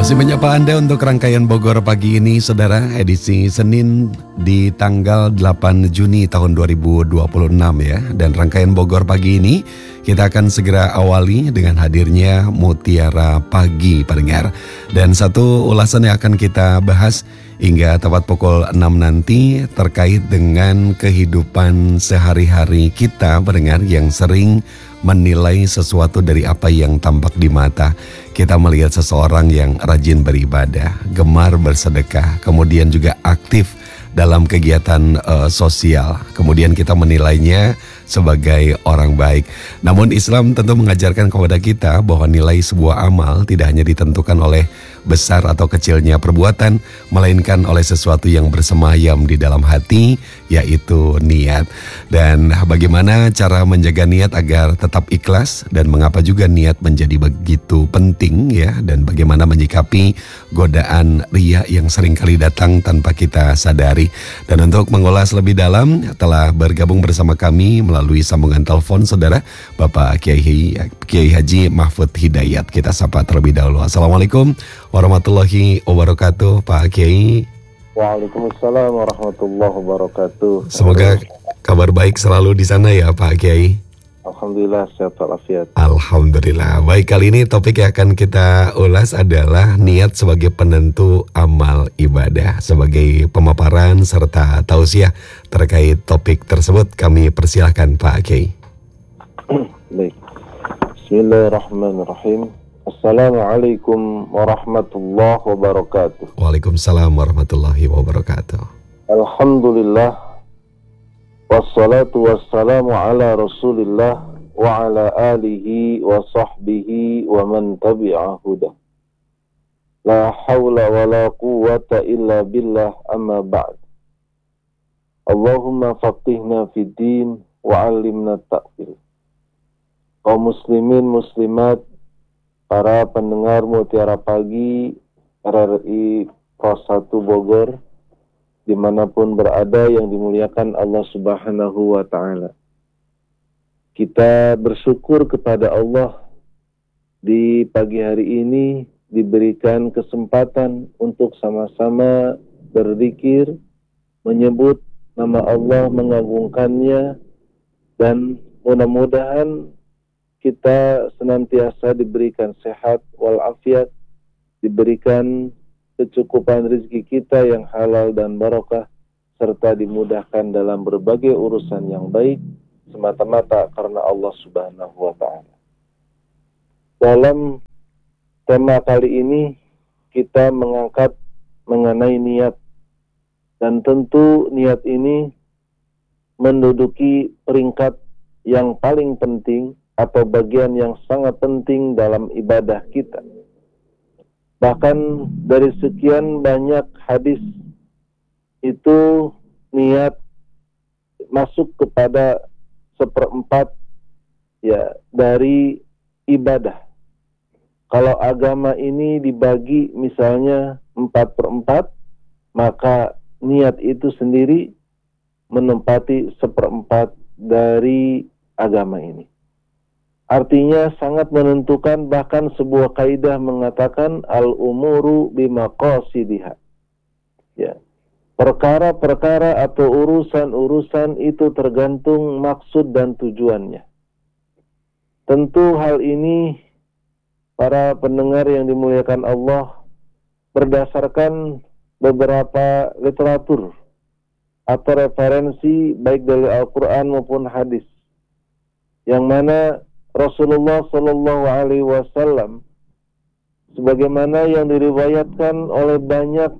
Masih menyapa Anda untuk rangkaian Bogor pagi ini, saudara, edisi Senin di tanggal 8 Juni tahun 2026 ya. Dan rangkaian Bogor pagi ini kita akan segera awali dengan hadirnya Mutiara Pagi pendengar. Dan satu ulasan yang akan kita bahas hingga tepat pukul 6 nanti terkait dengan kehidupan sehari-hari kita pendengar yang sering menilai sesuatu dari apa yang tampak di mata. Kita melihat seseorang yang rajin beribadah, gemar bersedekah, kemudian juga aktif dalam kegiatan sosial. Kemudian kita menilainya sebagai orang baik. Namun Islam tentu mengajarkan kepada kita bahwa nilai sebuah amal tidak hanya ditentukan oleh besar atau kecilnya perbuatan, melainkan oleh sesuatu yang bersemayam di dalam hati, yaitu niat. Dan bagaimana cara menjaga niat agar tetap ikhlas, dan mengapa juga niat menjadi begitu penting ya, dan bagaimana menyikapi godaan riya yang seringkali datang tanpa kita sadari. Dan untuk mengulas lebih dalam telah bergabung bersama kami melalui sambungan telepon saudara Bapak Kiai Haji Mahfud Hidayat. Kita sapa terlebih dahulu. Assalamualaikum warahmatullahi wabarakatuh, Pak Kiai. Waalaikumsalam warahmatullahi wabarakatuh. Semoga kabar baik selalu di sana ya Pak Kiai. Alhamdulillah sehat walafiat. Alhamdulillah. Baik, kali ini topik yang akan kita ulas adalah niat sebagai penentu amal ibadah. Sebagai pemaparan serta tausiah terkait topik tersebut, kami persilahkan Pak Kiai. Baik. Bismillahirrahmanirrahim. Assalamualaikum warahmatullahi wabarakatuh. Waalaikumsalam warahmatullahi wabarakatuh. Alhamdulillah. Wassalatu wassalamu ala rasulillah wa ala alihi wa sahbihi wa man tabi'a hudah. La hawla wa la quwwata illa billah, amma ba'd. Allahumma faqihna fid din wa 'allimna ta'wil. Kaum muslimin muslimat, para pendengar Mutiara Pagi RRI Pos 1 Bogor, dimanapun berada yang dimuliakan Allah Subhanahu wa Ta'ala. Kita bersyukur kepada Allah di pagi hari ini diberikan kesempatan untuk sama-sama berzikir, menyebut nama Allah, mengagungkannya, dan mudah-mudahan kita senantiasa diberikan sehat walafiat, diberikan kecukupan rezeki kita yang halal dan barokah, serta dimudahkan dalam berbagai urusan yang baik, semata-mata karena Allah Subhanahu wa Ta'ala. Dalam tema kali ini kita mengangkat mengenai niat, dan tentu niat ini menduduki peringkat yang paling penting atau bagian yang sangat penting dalam ibadah kita. Bahkan dari sekian banyak hadis itu niat masuk kepada 1/4 ya dari ibadah. Kalau agama ini dibagi misalnya 4/4, maka niat itu sendiri menempati 1/4 dari agama ini. Artinya sangat menentukan, bahkan sebuah kaidah mengatakan al-umuru bimaqasidiha. Ya. Perkara-perkara atau urusan-urusan itu tergantung maksud dan tujuannya. Tentu hal ini para pendengar yang dimuliakan Allah berdasarkan beberapa literatur atau referensi baik dari Al-Quran maupun hadis, yang mana Rasulullah Sallallahu Alaihi Wasallam, sebagaimana yang diriwayatkan oleh banyak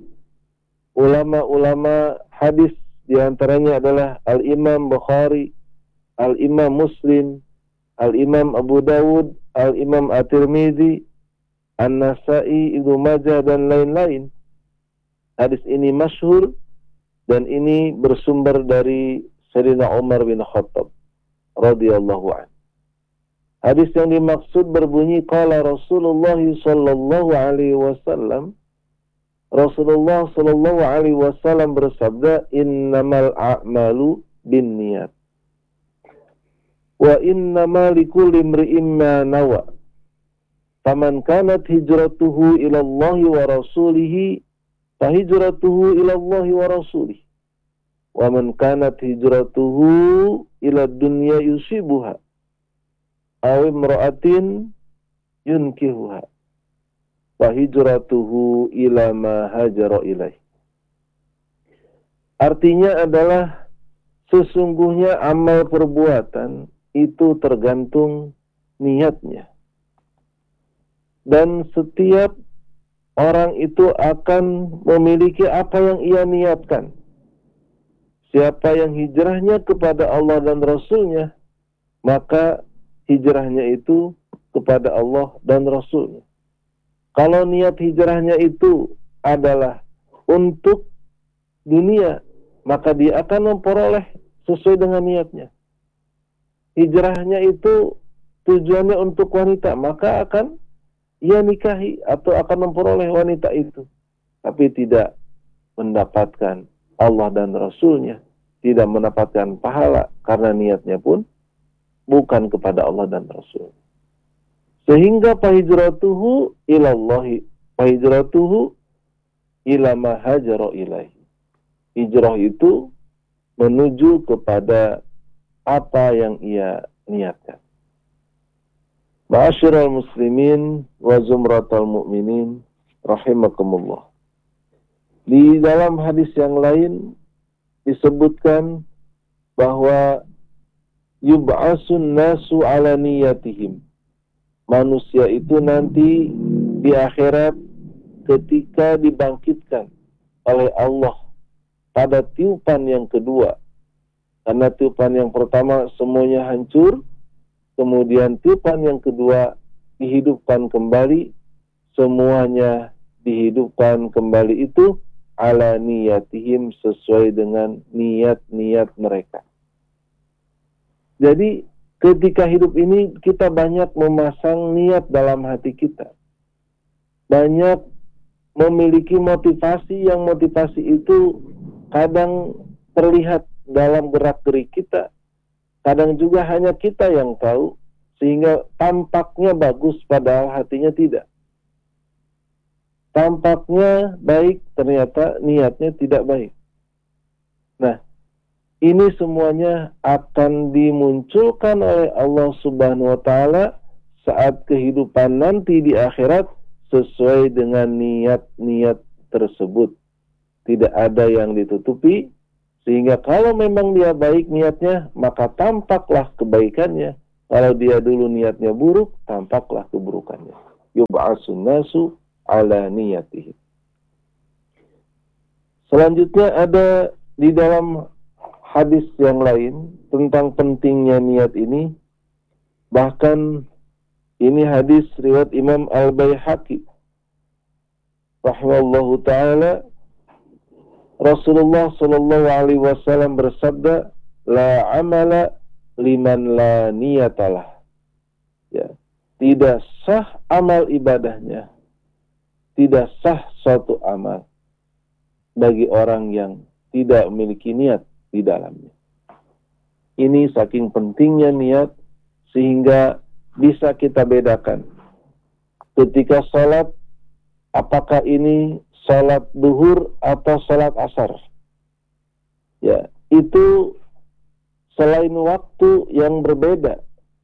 ulama-ulama hadis, diantaranya adalah Al-Imam Bukhari, Al-Imam Muslim, Al-Imam Abu Dawud, Al-Imam At-Tirmidzi, An-Nasai, Ibnu Majah, dan lain-lain. Hadis ini masyhur, dan ini bersumber dari Sayyidina Umar bin Khattab radhiyallahu anhu. Hadis yang dimaksud berbunyi qala Rasulullah sallallahu alaihi wasallam. Rasulullah sallallahu alaihi wasallam bersabda, innamal a'malu binniyat wa innamal likulli imri'in ma nawa. Faman kanat hijratuhu ila Allahi wa rasulihi fahijratuhu ila Allahi wa rasulihi. Wa man kanat hijratuhu ila dunya yusibuha aw imra'atin yunkihuha fahijratuhu ila ma hajara ilaih. Artinya adalah sesungguhnya amal perbuatan itu tergantung niatnya. Dan setiap orang itu akan memiliki apa yang ia niatkan. Siapa yang hijrahnya kepada Allah dan Rasulnya, maka hijrahnya itu kepada Allah dan Rasulnya. Kalau niat hijrahnya itu adalah untuk dunia, maka dia akan memperoleh sesuai dengan niatnya. Hijrahnya itu tujuannya untuk wanita, maka akan ia nikahi atau akan memperoleh wanita itu. Tapi tidak mendapatkan Allah dan Rasulnya, tidak mendapatkan pahala karena niatnya pun bukan kepada Allah dan Rasul. Sehingga fahijratuhu ilallahi, fahijratuhu ila ma hajara ilaihi. Hijrah itu menuju kepada apa yang ia niatkan. Ma'asyiral muslimin wa zumratal mu'minin rahimakumullah. Di dalam hadis yang lain disebutkan bahwa yub'asun nasu ala niyatihim. Manusia itu nanti di akhirat ketika dibangkitkan oleh Allah pada tiupan yang kedua. Karena tiupan yang pertama semuanya hancur, kemudian tiupan yang kedua dihidupkan kembali, semuanya dihidupkan kembali itu ala niyatihim, sesuai dengan niat-niat mereka. Jadi ketika hidup ini kita banyak memasang niat dalam hati kita. Banyak memiliki motivasi, yang motivasi itu kadang terlihat dalam gerak-gerik kita. Kadang juga hanya kita yang tahu, sehingga tampaknya bagus padahal hatinya tidak. Tampaknya baik, ternyata niatnya tidak baik. Nah, ini semuanya akan dimunculkan oleh Allah Subhanahu wa Ta'ala saat kehidupan nanti di akhirat sesuai dengan niat-niat tersebut. Tidak ada yang ditutupi, sehingga kalau memang dia baik niatnya, maka tampaklah kebaikannya. Kalau dia dulu niatnya buruk, tampaklah keburukannya. Yub'asun nasu ala niyatihim. Selanjutnya ada di dalam hadis yang lain tentang pentingnya niat ini. Bahkan ini hadis riwayat Imam Al-Baihaqi rahimahullahu ta'ala. Rasulullah sallallahu alaihi wasallam bersabda, la amala liman la niyatalah. Ya, tidak sah amal ibadahnya, tidak sah suatu amal bagi orang yang tidak memiliki niat di dalamnya. Ini saking pentingnya niat sehingga bisa kita bedakan ketika sholat, apakah ini sholat duhur atau sholat asar. Ya, itu selain waktu yang berbeda.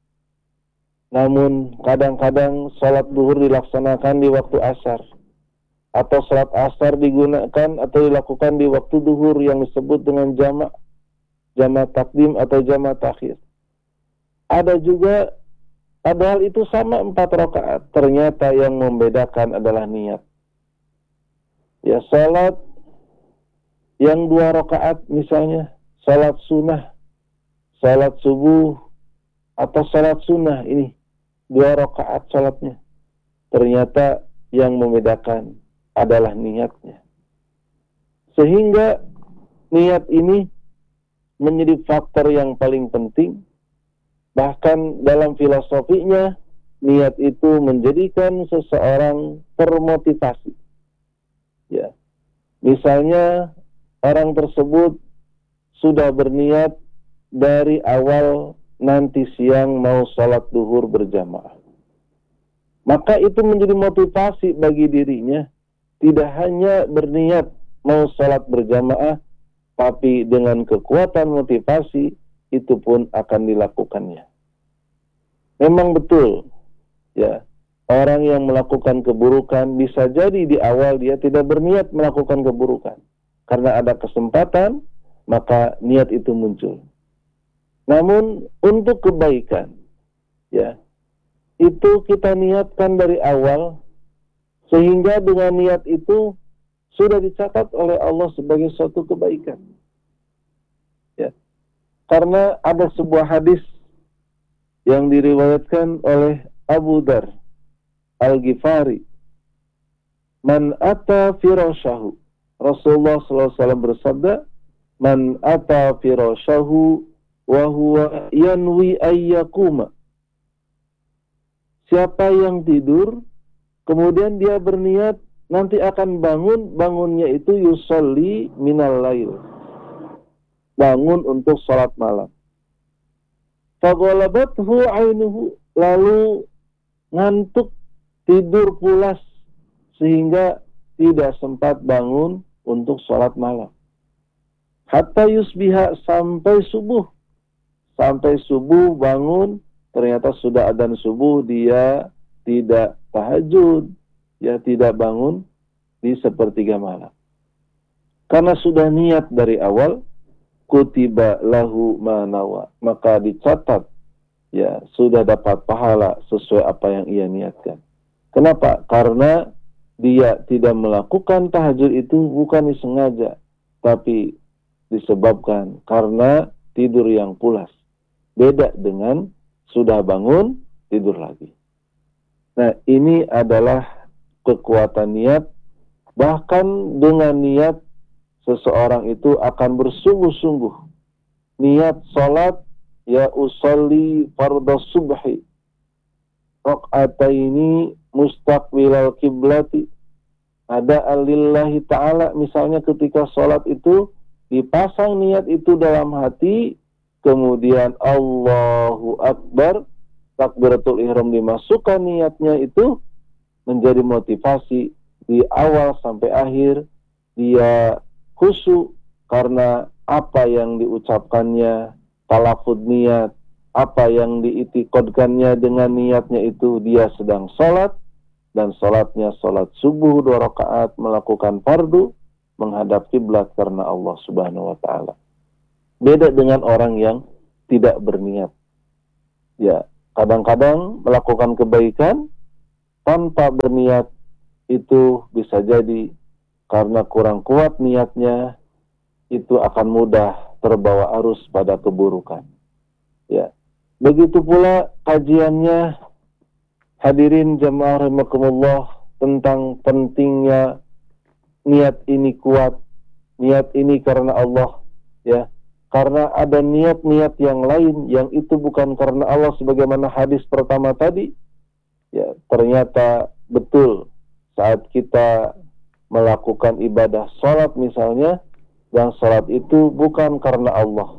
Namun kadang-kadang sholat duhur dilaksanakan di waktu asar, atau sholat asar digunakan atau dilakukan di waktu duhur yang disebut dengan jamak takdim atau jamak takhir. Ada juga, padahal itu sama 4 rakaat, ternyata yang membedakan adalah niat. Ya, sholat yang 2 rakaat misalnya, sholat sunnah, sholat subuh atau sholat sunnah, ini 2 rakaat sholatnya. Ternyata yang membedakan adalah niatnya. Sehingga niat ini menjadi faktor yang paling penting. Bahkan dalam filosofinya, niat itu menjadikan seseorang termotivasi. Ya, misalnya orang tersebut sudah berniat dari awal nanti siang mau sholat duhur berjamaah. maka itu menjadi motivasi bagi dirinya. Tidak hanya berniat mau sholat berjamaah, tapi dengan kekuatan motivasi itu pun akan dilakukannya. Memang betul, ya, orang yang melakukan keburukan bisa jadi di awal dia tidak berniat melakukan keburukan. Karena ada kesempatan, maka niat itu muncul. Namun untuk kebaikan, ya, itu kita niatkan dari awal, sehingga dengan niat itu sudah dicatat oleh Allah sebagai suatu kebaikan. Ya. Karena ada sebuah hadis yang diriwayatkan oleh Abu Dar Al-Ghifari, "Man ata firasyahu." Rasulullah SAW bersabda, "Man ata firasyahu wa huwa yanwi ayyakuma." Siapa yang tidur, kemudian dia berniat nanti akan bangun, bangunnya itu yusolli minal lail. Bangun untuk sholat malam. Faghalabathu ainuhu, lalu ngantuk, tidur pulas, sehingga tidak sempat bangun untuk sholat malam. Hatta yusbiha, sampai subuh. Sampai subuh bangun, ternyata sudah adzan subuh, dia tidak tahajud, ya, tidak bangun di sepertiga malam. Karena sudah niat dari awal, kutiba lahu manawa, maka dicatat, ya, sudah dapat pahala sesuai apa yang ia niatkan. Kenapa? Karena dia tidak melakukan tahajud itu bukan disengaja, tapi disebabkan karena tidur yang pulas. Beda dengan sudah bangun, tidur lagi. Nah, ini adalah kekuatan niat. Bahkan dengan niat, seseorang itu akan bersungguh-sungguh. Niat sholat, ya, usolli fardhu subhi raq'ataini mustaqbilal kiblati. Ada alillahi ta'ala, misalnya ketika sholat itu dipasang niat itu dalam hati, kemudian Allahu Akbar, takbiratul ihram dimasukkan niatnya, itu menjadi motivasi di awal sampai akhir. Dia khusyuk karena apa yang diucapkannya, talafud niat, apa yang diitikadkannya dengan niatnya itu dia sedang sholat, dan sholatnya sholat subuh 2 rakaat, melakukan fardu, menghadap kiblat karena Allah Subhanahu wa Ta'ala. Beda dengan orang yang tidak berniat. Ya, kadang-kadang melakukan kebaikan tanpa berniat itu bisa jadi karena kurang kuat niatnya, itu akan mudah terbawa arus pada keburukan. Ya, begitu pula kajiannya, hadirin jamaah rahimakumullah, tentang pentingnya niat ini kuat, niat ini karena Allah, ya. Karena ada niat-niat yang lain yang itu bukan karena Allah, sebagaimana hadis pertama tadi. Ya, ternyata betul saat kita melakukan ibadah sholat misalnya, dan sholat itu bukan karena Allah,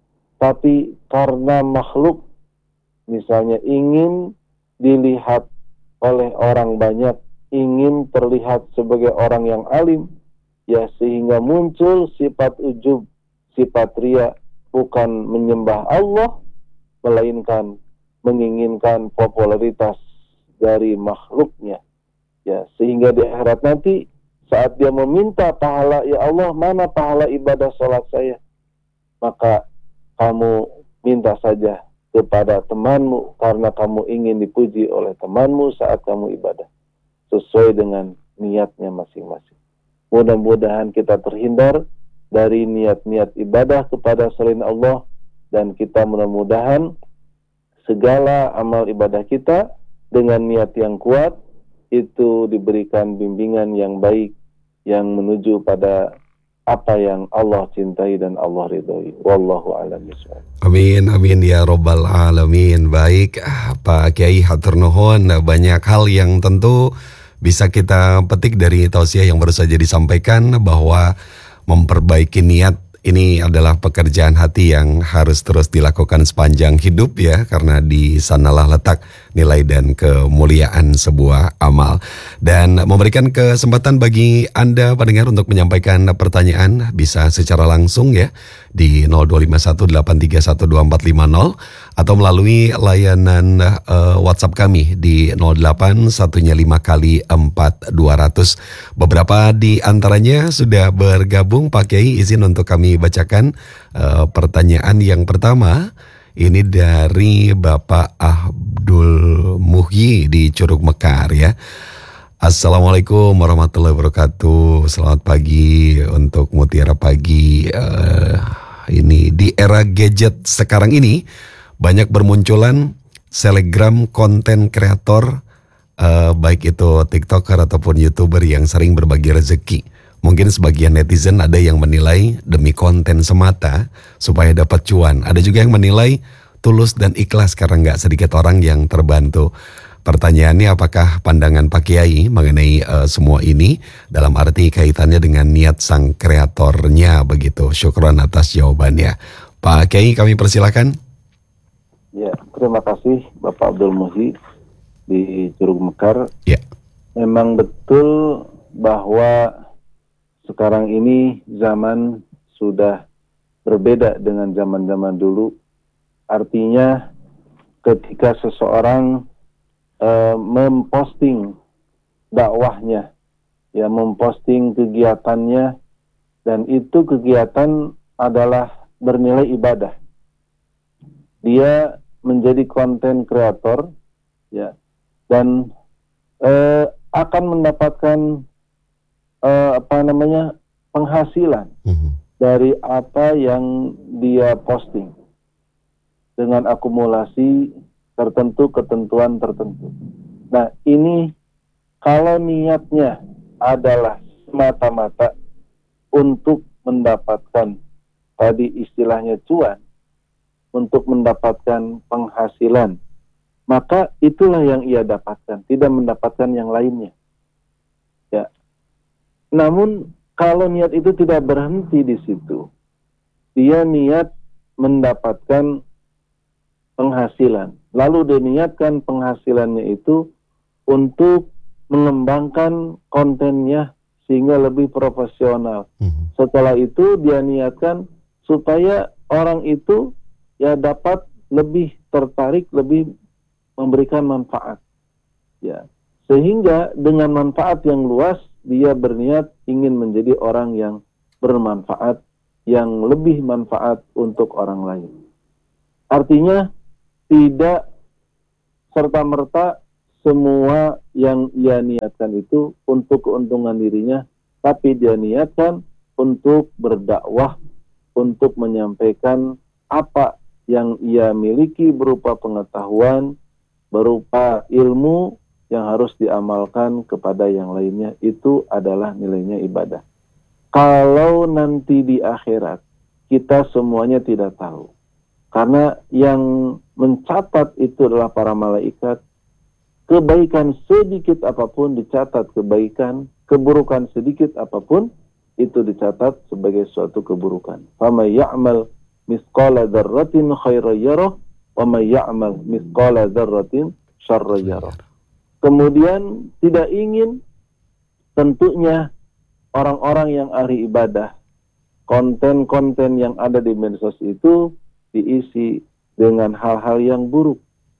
tapi karena makhluk, misalnya ingin dilihat oleh orang banyak, ingin terlihat sebagai orang yang alim, ya, sehingga muncul sifat ujub, sifat riya, bukan menyembah Allah, melainkan menginginkan popularitas dari makhluknya, ya, sehingga di akhirat nanti saat dia meminta pahala, ya Allah, mana pahala ibadah sholat saya? Maka kamu minta saja kepada temanmu, karena kamu ingin dipuji oleh temanmu saat kamu ibadah, sesuai dengan niatnya masing-masing. Mudah-mudahan kita terhindar dari niat-niat ibadah kepada selain Allah, dan kita mudah-mudahan segala amal ibadah kita dengan niat yang kuat itu diberikan bimbingan yang baik, yang menuju pada apa yang Allah cintai dan Allah ridhoi. Wallahu a'lam bishawab. Amin, amin ya robbal alamin. Baik, Pak Kiai hatur nuhun. Banyak hal yang tentu bisa kita petik dari tausiah yang baru saja disampaikan, bahwa memperbaiki niat ini adalah pekerjaan hati yang harus terus dilakukan sepanjang hidup, ya, karena di sanalah letak nilai dan kemuliaan sebuah amal. Dan memberikan kesempatan bagi Anda pendengar untuk menyampaikan pertanyaan bisa secara langsung ya di 0251831250 atau melalui layanan WhatsApp kami di 0815 Beberapa di antaranya sudah bergabung. Pak Kiai, izin untuk kami bacakan pertanyaan yang pertama. Ini dari Bapak Abdul Muhyi di Curug Mekar ya. Assalamualaikum warahmatullahi wabarakatuh. Selamat pagi untuk Mutiara Pagi. Ini di era gadget sekarang ini banyak bermunculan selebgram konten kreator, baik itu TikToker ataupun YouTuber yang sering berbagi rezeki. Mungkin sebagian netizen ada yang menilai demi konten semata supaya dapat cuan. Ada juga yang menilai tulus dan ikhlas karena nggak sedikit orang yang terbantu. Pertanyaannya, apakah pandangan Pak Kiai mengenai semua ini dalam arti kaitannya dengan niat sang kreatornya begitu? Syukron atas jawabannya. Pak Kiai, kami persilakan. Ya, terima kasih Bapak Abdul Muhyi di Curug Mekar. Ya. Memang betul bahwa sekarang ini zaman sudah berbeda dengan zaman-zaman dulu. Artinya ketika seseorang memposting dakwahnya, ya memposting kegiatannya, dan itu kegiatan adalah bernilai ibadah. Dia menjadi konten kreator, ya, dan akan mendapatkan penghasilan dari apa yang dia posting dengan akumulasi tertentu, ketentuan tertentu. Nah, ini kalau niatnya adalah semata-mata untuk mendapatkan tadi istilahnya cuan, untuk mendapatkan penghasilan, maka itulah yang ia dapatkan, tidak mendapatkan yang lainnya. Ya. Namun kalau niat itu tidak berhenti di situ, dia niat mendapatkan penghasilan, lalu diniatkan penghasilannya itu untuk mengembangkan kontennya sehingga lebih profesional. Setelah itu dia niatkan supaya orang itu ya dapat lebih tertarik, lebih memberikan manfaat. Ya, sehingga dengan manfaat yang luas dia berniat ingin menjadi orang yang bermanfaat, yang lebih manfaat untuk orang lain. Artinya tidak serta-merta semua yang ia niatkan itu untuk keuntungan dirinya, tapi dia niatkan untuk berdakwah, untuk menyampaikan apa yang ia miliki berupa pengetahuan, berupa ilmu yang harus diamalkan kepada yang lainnya. Itu adalah nilainya ibadah. Kalau nanti di akhirat kita semuanya tidak tahu, karena yang mencatat itu adalah para malaikat. Kebaikan sedikit apapun dicatat kebaikan, keburukan sedikit apapun itu dicatat sebagai suatu keburukan. Faman ya'mal mithqala dzarratin khairan yarah wa man ya'mal mithqala dzarratin syarran yarah. Kemudian tidak ingin tentunya orang-orang yang ahli ibadah, konten-konten yang ada di medsos itu diisi dengan hal-hal yang buruk.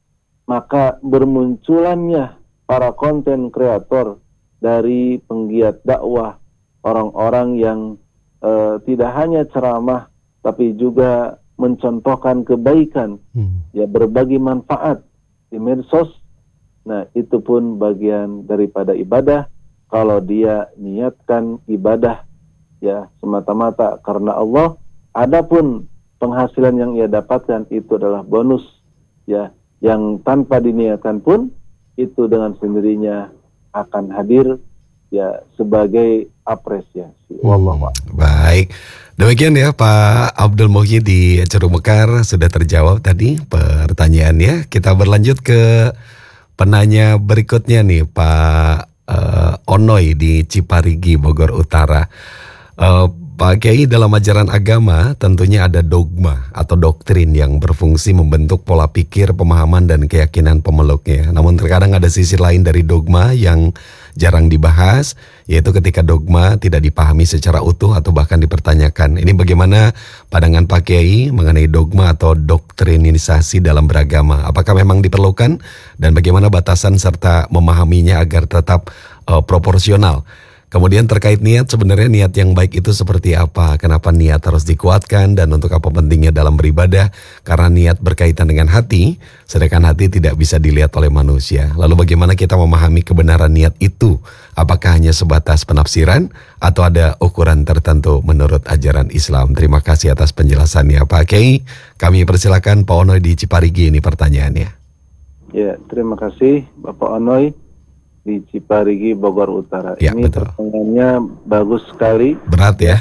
Maka bermunculannya para konten kreator dari penggiat dakwah, orang-orang yang tidak hanya ceramah tapi juga mencontohkan kebaikan, ya berbagi manfaat di medsos. Nah, itu pun bagian daripada ibadah kalau dia niatkan ibadah ya semata-mata karena Allah. Adapun penghasilan yang ia dapatkan itu adalah bonus ya, yang tanpa diniatkan pun itu dengan sendirinya akan hadir ya sebagai apresiasi. Wallahu a'lam. Baik, demikian ya Pak Abdul Muhyi di Curug Mekar, sudah terjawab tadi pertanyaannya. Kita berlanjut ke penanya berikutnya nih, Pak Onoy di Ciparigi, Bogor Utara. Pak Kiai, dalam ajaran agama tentunya ada dogma atau doktrin yang berfungsi membentuk pola pikir, pemahaman, dan keyakinan pemeluknya. Namun terkadang ada sisi lain dari dogma yang jarang dibahas, yaitu ketika dogma tidak dipahami secara utuh atau bahkan dipertanyakan. Ini bagaimana pandangan Pak Kiai mengenai dogma atau doktrinisasi dalam beragama? Apakah memang diperlukan dan bagaimana batasan serta memahaminya agar tetap proporsional? Kemudian terkait niat, sebenarnya niat yang baik itu seperti apa? Kenapa niat harus dikuatkan dan untuk apa pentingnya dalam beribadah? Karena niat berkaitan dengan hati, sedangkan hati tidak bisa dilihat oleh manusia. Lalu bagaimana kita memahami kebenaran niat itu? Apakah hanya sebatas penafsiran atau ada ukuran tertentu menurut ajaran Islam? Terima kasih atas penjelasannya Pak Kiai. Kami persilakan Pak Onoy di Ciparigi ini pertanyaannya. Ya, terima kasih Bapak Onoy di Ciparigi, Bogor Utara. Ya, Ini betul. pertanyaannya bagus sekali. Berat ya?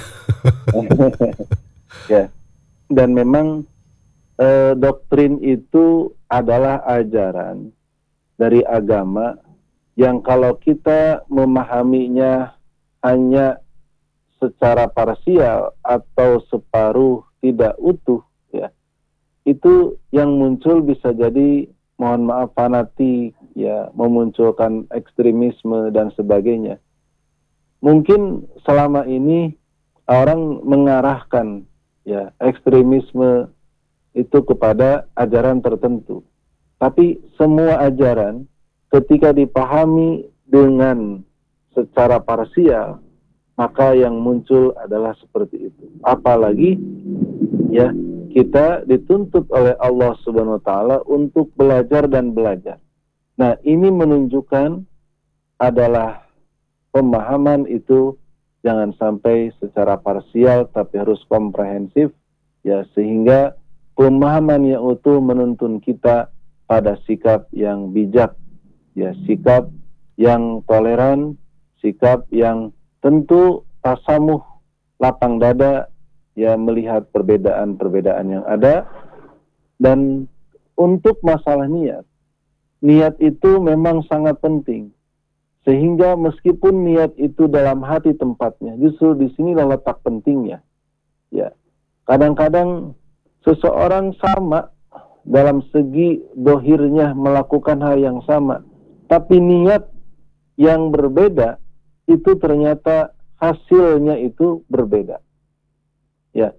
Ya, dan memang doktrin itu adalah ajaran dari agama yang kalau kita memahaminya hanya secara parsial atau separuh tidak utuh, ya, itu yang muncul bisa jadi, mohon maaf, fanatik, ya, memunculkan ekstremisme dan sebagainya. Mungkin selama ini orang mengarahkan, ya, ekstremisme itu kepada ajaran tertentu. Tapi semua ajaran ketika dipahami dengan secara parsial, maka yang muncul adalah seperti itu. Apalagi, ya, kita dituntut oleh Allah Subhanahu wa taala untuk belajar dan belajar. Nah, ini menunjukkan adalah pemahaman itu jangan sampai secara parsial tapi harus komprehensif, ya, sehingga pemahaman yang utuh menuntun kita pada sikap yang bijak, ya, sikap yang toleran, sikap yang tentu tasamuh, lapang dada, ya, melihat perbedaan-perbedaan yang ada. Dan untuk masalah niat itu memang sangat penting. Sehingga meskipun niat itu dalam hati tempatnya, justru di sinilah letak pentingnya. Ya, kadang-kadang seseorang sama dalam segi dohirnya melakukan hal yang sama, tapi niat yang berbeda itu ternyata hasilnya itu berbeda. Ya,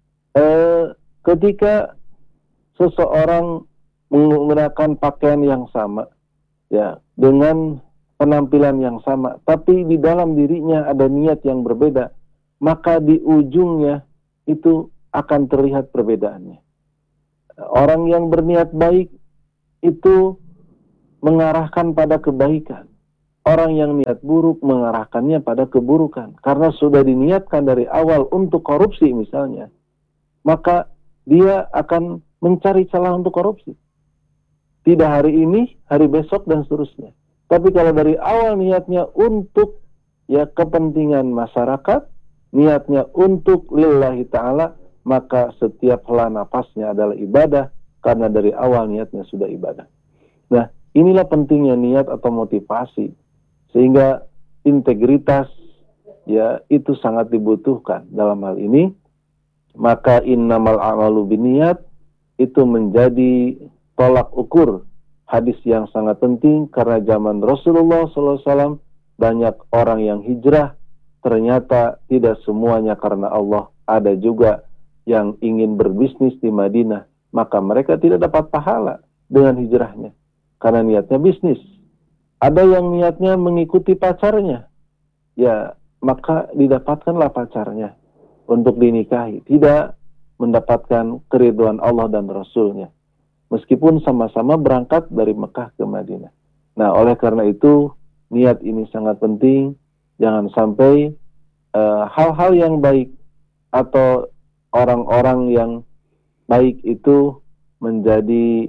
ketika seseorang menggunakan pakaian yang sama, ya, dengan penampilan yang sama, tapi di dalam dirinya ada niat yang berbeda, maka di ujungnya itu akan terlihat perbedaannya. Orang yang berniat baik itu mengarahkan pada kebaikan. Orang yang niat buruk mengarahkannya pada keburukan. Karena sudah diniatkan dari awal untuk korupsi misalnya, maka dia akan mencari celah untuk korupsi. Tidak hari ini, hari besok, dan seterusnya. Tapi kalau dari awal niatnya untuk, ya, kepentingan masyarakat, niatnya untuk lillahi ta'ala, maka setiap hela nafasnya adalah ibadah, karena dari awal niatnya sudah ibadah. Nah, inilah pentingnya niat atau motivasi. Sehingga integritas, ya, itu sangat dibutuhkan dalam hal ini. Maka innamal a'malu binniyat itu menjadi tolak ukur hadis yang sangat penting, karena zaman Rasulullah SAW banyak orang yang hijrah, ternyata tidak semuanya karena Allah. Ada juga yang ingin berbisnis di Madinah, maka mereka tidak dapat pahala dengan hijrahnya karena niatnya bisnis. Ada yang niatnya mengikuti pacarnya, ya, maka didapatkanlah pacarnya untuk dinikahi, tidak mendapatkan keridhaan Allah dan Rasulnya, meskipun sama-sama berangkat dari Mekah ke Madinah. Nah, oleh karena itu niat ini sangat penting. Jangan sampai hal-hal yang baik atau orang-orang yang baik itu menjadi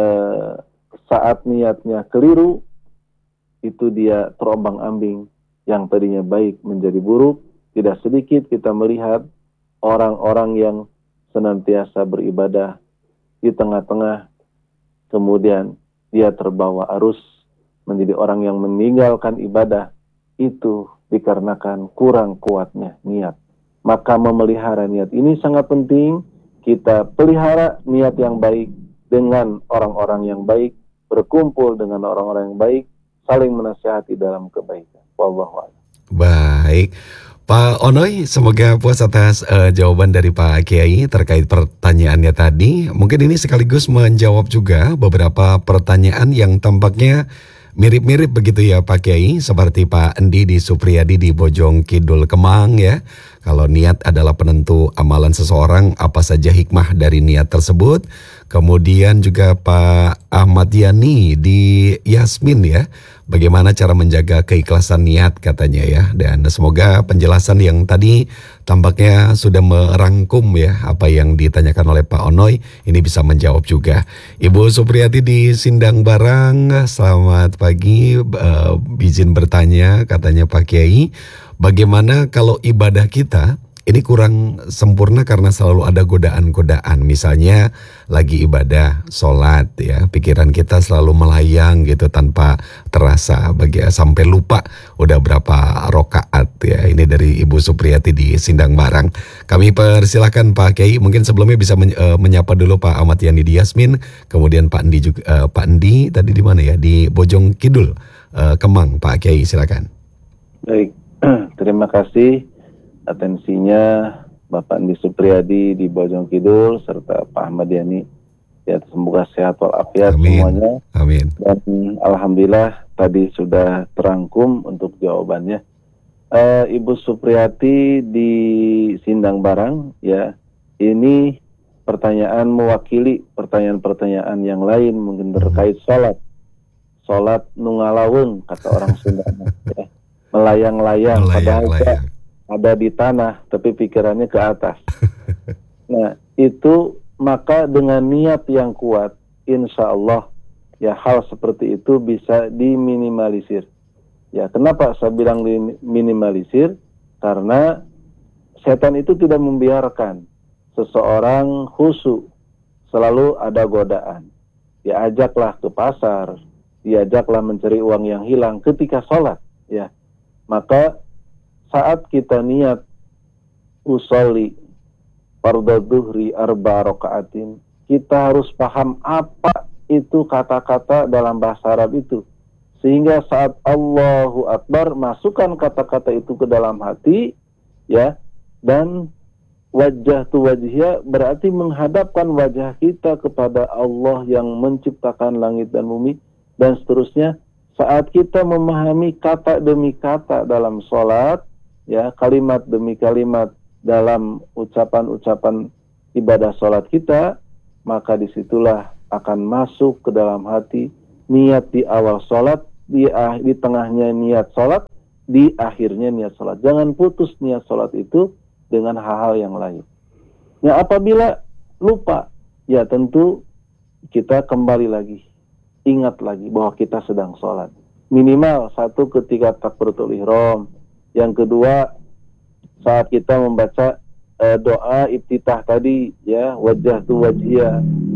saat niatnya keliru, itu dia terombang-ambing, yang tadinya baik menjadi buruk. Tidak sedikit kita melihat orang-orang yang senantiasa beribadah, di tengah-tengah kemudian dia terbawa arus menjadi orang yang meninggalkan ibadah, itu dikarenakan kurang kuatnya niat. Maka memelihara niat ini sangat penting. Kita pelihara niat yang baik dengan orang-orang yang baik, berkumpul dengan orang-orang yang baik, saling menasihati dalam kebaikan. Wallahu a'lam. Baik, Pak Onoy, semoga puas atas jawaban dari Pak Kiai terkait pertanyaannya tadi. Mungkin ini sekaligus menjawab juga beberapa pertanyaan yang tampaknya mirip-mirip begitu ya Pak Kiai, seperti Pak Endi di Supriyadi di Bojong Kidul Kemang ya. Kalau niat adalah penentu amalan seseorang, apa saja hikmah dari niat tersebut. Kemudian juga Pak Ahmad Yani di Yasmin ya. Bagaimana cara menjaga keikhlasan niat katanya ya. Dan semoga penjelasan yang tadi tampaknya sudah merangkum ya apa yang ditanyakan oleh Pak Onoy. Ini bisa menjawab juga. Ibu Supriyati di Sindang Barang, selamat pagi. Izin bertanya katanya Pak Kiai. Bagaimana kalau ibadah kita ini kurang sempurna karena selalu ada godaan-godaan. Misalnya lagi ibadah, sholat ya, pikiran kita selalu melayang gitu tanpa terasa sampai lupa udah berapa rokaat ya. Ini dari Ibu Supriyati di Sindang Barang. Kami persilahkan Pak Kiai, mungkin sebelumnya bisa menyapa dulu Pak Ahmad Yani di Yasmin, kemudian Pak Endi juga, Pak Endi tadi di mana ya? Di Bojong Kidul, Kemang. Pak Kiai silakan. Baik, terima kasih atensinya Bapak Andi Supriyadi di Bojong Kidul serta Pak Ahmad Yani. Ya, semoga sehat walafiat semuanya. Amin. Dan alhamdulillah tadi sudah terangkum untuk jawabannya. Ibu Supriyati di Sindang Barang ya, ini pertanyaan mewakili pertanyaan-pertanyaan yang lain mungkin terkait sholat nungalaweng kata orang Sunda ya. Melayang-layang padahal ada di tanah tapi pikirannya ke atas. Nah itu maka dengan niat yang kuat insya Allah ya hal seperti itu bisa diminimalisir. Ya kenapa saya bilang diminimalisir? Karena setan itu tidak membiarkan seseorang khusyuk, selalu ada godaan. Diajaklah ke pasar, diajaklah mencari uang yang hilang ketika sholat ya. Maka saat kita niat usolli fardhu dhuhri arba rakaatin, kita harus paham apa itu kata-kata dalam bahasa Arab itu. Sehingga saat Allahu Akbar, masukkan kata-kata itu ke dalam hati, ya, dan wajah tu wajhia berarti menghadapkan wajah kita kepada Allah yang menciptakan langit dan bumi, dan seterusnya. Saat kita memahami kata demi kata dalam sholat, ya, kalimat demi kalimat dalam ucapan-ucapan ibadah sholat kita, maka disitulah akan masuk ke dalam hati niat di awal sholat, di tengahnya niat sholat, di akhirnya niat sholat. Jangan putus niat sholat itu dengan hal-hal yang lain. Ya, apabila lupa, ya tentu kita kembali lagi, ingat lagi bahwa kita sedang sholat. Minimal satu ketika takbiratul ihram, yang kedua saat kita membaca doa iftitah tadi, ya, wajah tu wajhia.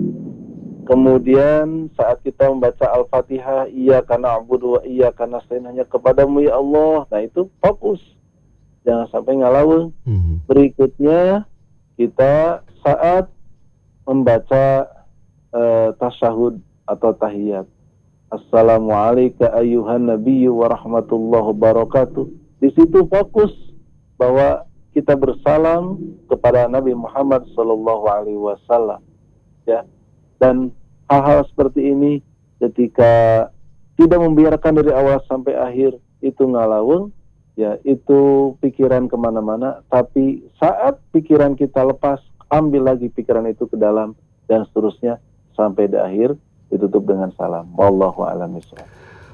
Kemudian saat kita membaca Al-Fatihah, iyyaka na'budu wa iyyaka nasta'in, hanya kepadamu ya Allah. Nah itu fokus, jangan sampai ngalaweng. Berikutnya kita saat membaca tasyahud atau tahiyat, Assalamualaikum ayyuhan nabiyyu wa rahmatullahi wabarakatuh. Di situ fokus bahwa kita bersalam kepada Nabi Muhammad sallallahu alaihi wasallam, ya. Dan hal-hal seperti ini ketika tidak membiarkan dari awal sampai akhir itu ngalaweng, ya, itu pikiran kemana-mana. Tapi saat pikiran kita lepas, ambil lagi pikiran itu ke dalam, dan seterusnya sampai di akhir ditutup dengan salam. Wallahu a'lam bishawab.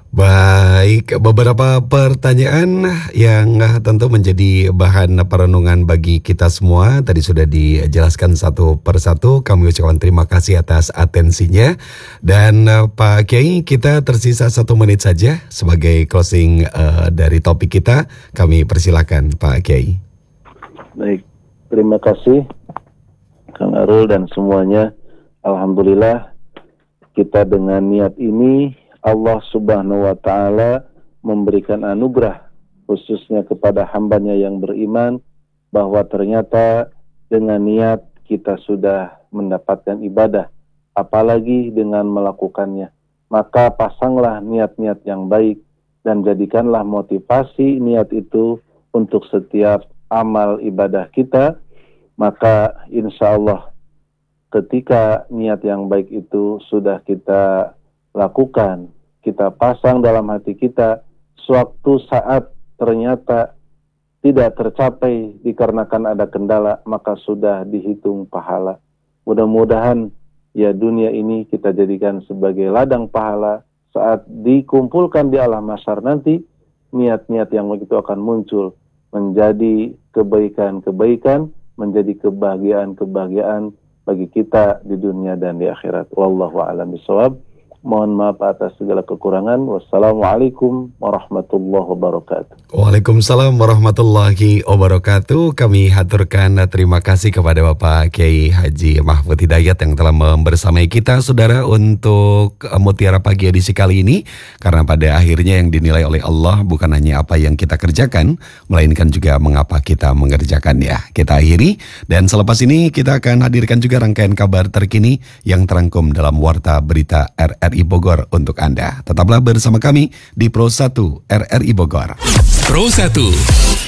Baik, beberapa pertanyaan yang tentu menjadi bahan perenungan bagi kita semua. Tadi sudah dijelaskan satu persatu. Kami ucapkan terima kasih atas atensinya. Dan Pak Kiai, kita tersisa 1 menit saja sebagai closing dari topik kita. Kami persilakan Pak Kiai. Baik, terima kasih Kang Arul dan semuanya. Alhamdulillah kita dengan niat ini Allah Subhanahu wa Ta'ala memberikan anugerah khususnya kepada hambanya yang beriman, bahwa ternyata dengan niat kita sudah mendapatkan ibadah, apalagi dengan melakukannya. Maka pasanglah niat-niat yang baik dan jadikanlah motivasi niat itu untuk setiap amal ibadah kita. Maka insya Allah ketika niat yang baik itu sudah kita lakukan, kita pasang dalam hati kita, suatu saat ternyata tidak tercapai dikarenakan ada kendala, maka sudah dihitung pahala. Mudah-mudahan ya dunia ini kita jadikan sebagai ladang pahala. Saat dikumpulkan di alam mahsyar nanti, niat-niat yang begitu akan muncul menjadi kebaikan-kebaikan, menjadi kebahagiaan-kebahagiaan bagi kita di dunia dan di akhirat. Wallahu a'lam bishawab. Mohon maaf atas segala kekurangan. Wassalamualaikum warahmatullahi wabarakatuh. Waalaikumsalam warahmatullahi wabarakatuh. Kami haturkan terima kasih kepada Bapak Kiai Haji Mahfud Hidayat yang telah membersamai kita, saudara, untuk Mutiara Pagi edisi kali ini. Karena pada akhirnya yang dinilai oleh Allah bukan hanya apa yang kita kerjakan, melainkan juga mengapa kita mengerjakannya. Kita akhiri, dan selepas ini kita akan hadirkan juga rangkaian kabar terkini yang terangkum dalam Warta Berita RRI Bogor untuk Anda. Tetaplah bersama kami di Pro 1 RRI Bogor. Pro 1